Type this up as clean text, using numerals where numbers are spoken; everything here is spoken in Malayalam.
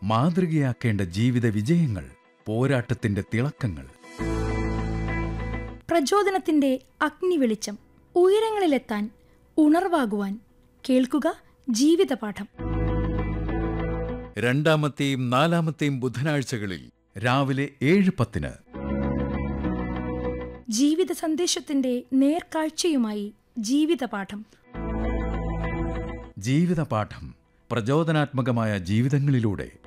മാതൃകയാക്കേണ്ട ജീവിത വിജയങ്ങൾ, പോരാട്ടത്തിന്റെ തിളക്കങ്ങൾ. പ്രചോദനത്തിന്റെ അഗ്നിവെളിച്ചം. ഉയരങ്ങളിലെത്താൻ, ഉണർവാകുവാൻ. കേൾക്കുക ജീവിതപാഠം. രണ്ടാമത്തെയും നാലാമത്തെയും ബുധനാഴ്ചകളിൽ രാവിലെ 7:10. ജീവിത സന്ദേശത്തിന്റെ നേർക്കാഴ്ചയുമായി ജീവിതപാഠം. ജീവിതപാഠം പ്രചോദനാത്മകമായ ജീവിതങ്ങളിലൂടെ.